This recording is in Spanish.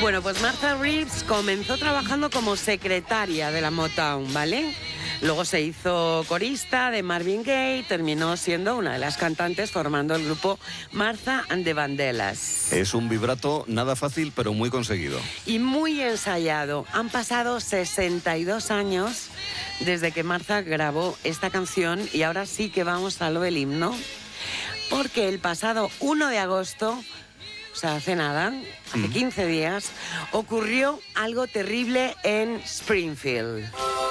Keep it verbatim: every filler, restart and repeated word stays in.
Bueno, pues Martha Reeves comenzó trabajando como secretaria de la Motown, ¿vale? Luego se hizo corista de Marvin Gaye, terminó siendo una de las cantantes formando el grupo Martha and the Vandellas. Es un vibrato nada fácil, pero muy conseguido. Y muy ensayado. Han pasado sesenta y dos años desde que Martha grabó esta canción y ahora sí que vamos a lo del himno, porque el pasado uno de agosto, o sea, hace nada, hace quince días, ocurrió algo terrible en Springfield.